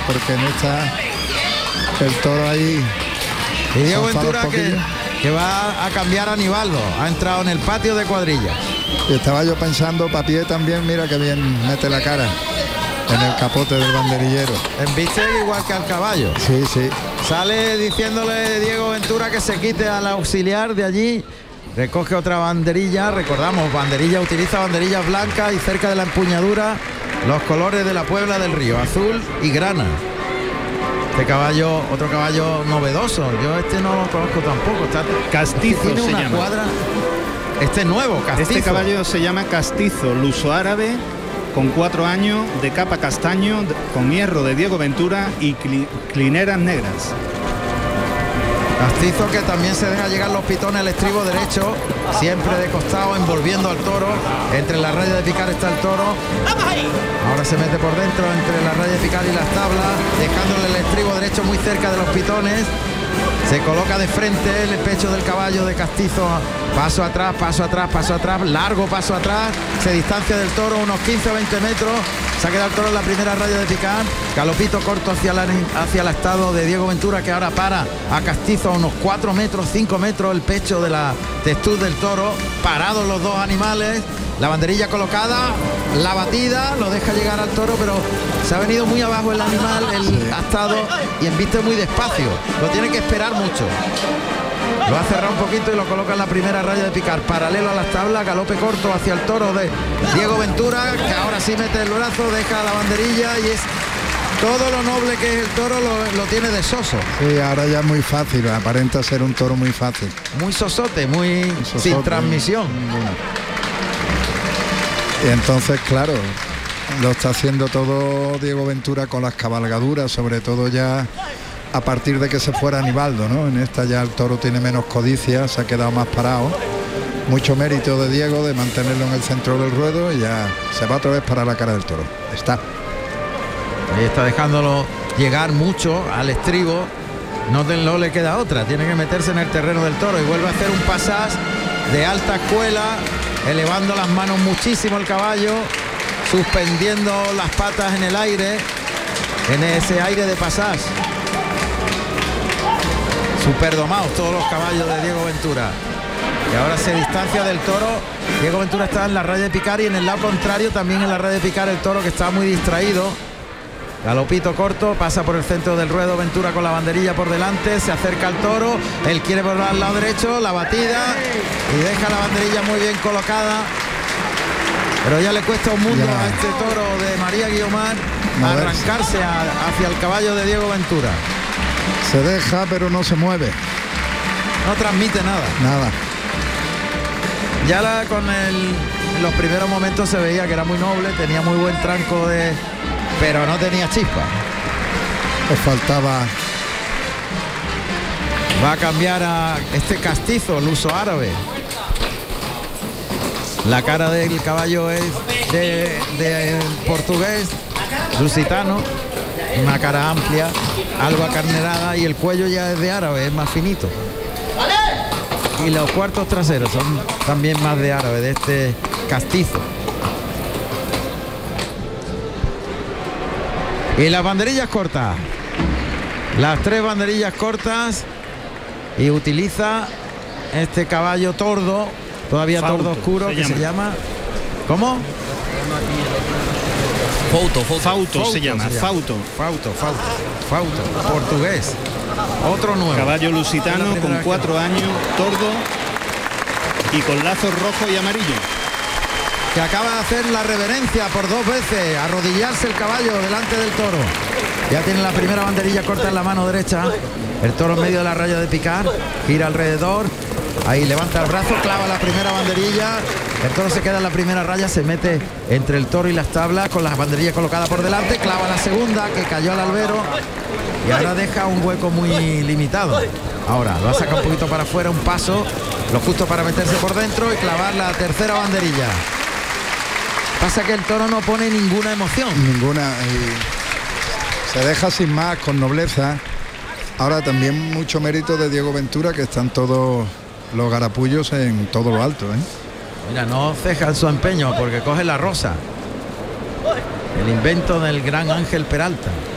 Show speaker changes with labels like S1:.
S1: porque en esta el toro ahí.
S2: Y Diego Ventura que va a cambiar a Nivaldo, ha entrado en el patio de cuadrilla.
S1: Y estaba yo pensando, Papié también, mira que bien mete la cara en el capote del banderillero.
S2: Embiste igual que al caballo.
S1: Sí, sí.
S2: Sale diciéndole Diego Ventura que se quite al auxiliar de allí. Recoge otra banderilla, recordamos, utiliza banderillas blancas y cerca de la empuñadura los colores de la Puebla del Río, azul y grana. Este caballo, otro caballo novedoso, yo este no lo conozco tampoco.
S3: Castizo
S2: tiene
S3: se
S2: una
S3: llama.
S2: cuadra. Este es nuevo, Castizo.
S3: Este caballo se llama Castizo, luso árabe, con 4 años, de capa castaño, con hierro de Diego Ventura y clineras negras.
S2: Castizo que también se deja llegar los pitones al estribo derecho, siempre de costado, envolviendo al toro. Entre la raya de picar está el toro. Ahora se mete por dentro entre la raya de picar y las tablas, dejándole el estribo derecho muy cerca de los pitones. Se coloca de frente el pecho del caballo de Castizo. Paso atrás, paso atrás, paso atrás, largo paso atrás. Se distancia del toro unos 15 o 20 metros. Se ha quedado el toro en la primera raya de picar. Galopito corto hacia el estado de Diego Ventura, que ahora para a Castizo a unos 4 metros, 5 metros el pecho de la testuz del toro. Parados los dos animales. La banderilla colocada, la batida, lo deja llegar al toro, pero se ha venido muy abajo el animal, ha estado y embiste muy despacio. Lo tiene que esperar mucho. Lo ha cerrado un poquito y lo coloca en la primera raya de picar, paralelo a las tablas, galope corto hacia el toro de Diego Ventura, que ahora sí mete el brazo, deja la banderilla y es todo lo noble que es el toro lo tiene de soso.
S1: Sí, ahora ya es muy fácil, aparenta ser un toro muy fácil.
S2: Muy sosote, muy sin transmisión.
S1: Y entonces, claro, lo está haciendo todo Diego Ventura con las cabalgaduras, sobre todo ya a partir de que se fuera Nivaldo, ¿no? En esta ya el toro tiene menos codicia, se ha quedado más parado. Mucho mérito de Diego de mantenerlo en el centro del ruedo y ya se va otra vez para la cara del toro. Está.
S2: Ahí está dejándolo llegar mucho al estribo. No le queda otra, tiene que meterse en el terreno del toro y vuelve a hacer un pasás de alta escuela, elevando las manos muchísimo el caballo, suspendiendo las patas en el aire, en ese aire de pasás. Superdomados todos los caballos de Diego Ventura. Y ahora se distancia del toro. Diego Ventura está en la raya de picar y en el lado contrario también en la raya de picar el toro, que está muy distraído. Galopito corto, pasa por el centro del ruedo Ventura con la banderilla por delante, se acerca al toro, él quiere volar al lado derecho, la batida y deja la banderilla muy bien colocada, pero ya le cuesta un mundo a este toro de María Guiomar arrancarse hacia el caballo de Diego Ventura.
S1: Se deja pero no se mueve.
S2: No transmite nada.
S1: Nada.
S2: Ya en los primeros momentos se veía que era muy noble, tenía muy buen tranco pero no tenía chispa.
S1: Le faltaba.
S2: Va a cambiar a este Castizo, luso árabe. La cara del caballo es de portugués, lusitano, una cara amplia, algo acarnerada, y el cuello ya es de árabe, es más finito. Y los cuartos traseros son también más de árabe, de este Castizo. Y las banderillas cortas, las 3 banderillas cortas, y utiliza este caballo tordo, todavía Fauto, tordo oscuro, que se llama. ¿Cómo?
S3: Fauto se llama. Fauto,
S2: portugués. Otro nuevo.
S3: Caballo lusitano con 4 años, tordo y con lazos rojo y amarillo.
S2: Que acaba de hacer la reverencia por 2 veces, arrodillarse el caballo delante del toro. Ya tiene la primera banderilla corta en la mano derecha, el toro en medio de la raya de picar, gira alrededor, ahí levanta el brazo, clava la primera banderilla, el toro se queda en la primera raya, se mete entre el toro y las tablas con las banderillas colocadas por delante, clava la segunda, que cayó al albero, y ahora deja un hueco muy limitado. Ahora lo ha sacado un poquito para afuera, un paso, lo justo para meterse por dentro y clavar la tercera banderilla. Pasa que el toro no pone ninguna emoción.
S1: Ninguna. Se deja sin más, con nobleza. Ahora también mucho mérito de Diego Ventura, que están todos los garapullos en todo lo alto, ¿eh?
S2: Mira, no ceja en su empeño porque coge la rosa. El invento del gran Ángel Peralta.